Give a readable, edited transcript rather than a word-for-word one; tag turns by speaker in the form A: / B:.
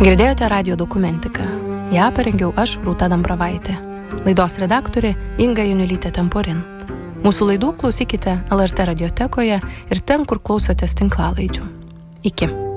A: Girdėjote radijo dokumentiką. Ja parengiau aš, Rūta Dambravaitė. Laidos redaktorė Inga Juniulytė Temporin. Mūsų laidų klausykite LRT radiotekoje ir ten, kur klausotės tinklalaidžių. Iki.